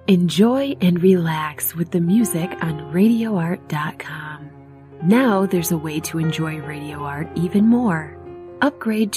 Enjoy and relax with the music on RadioArt.com. Now there's a way to enjoy Radio Art even more. Upgrade